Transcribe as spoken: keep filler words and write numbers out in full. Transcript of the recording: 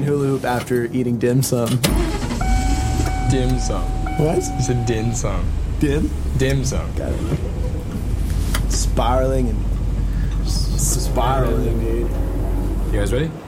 hula hoop after eating dim sum. Dim sum. What? You said dim sum. Dim? Dim sum. Got it. Spiraling and s- spiraling, dude. You guys ready?